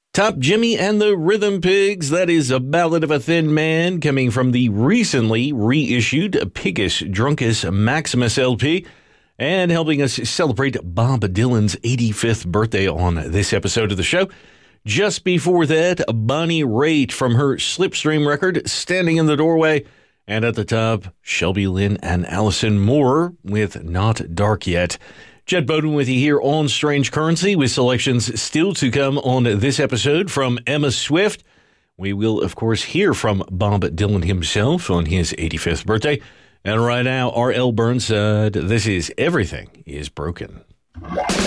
Top Jimmy and the Rhythm Pigs. That is A Ballad of a Thin Man, coming from the recently reissued Piggus Druncus Maximus LP, and helping us celebrate Bob Dylan's 85th birthday on this episode of the show. Just before that, Bonnie Raitt from her Slipstream record, Standing in the Doorway. And at the top, Shelby Lynne and Allison Moore with Not Dark Yet. Jed Bowden with you here on Strange Currency, with selections still to come on this episode from Emma Swift. We will, of course, hear from Bob Dylan himself on his 85th birthday. And right now, R.L. Burnside, this is Everything is Broken.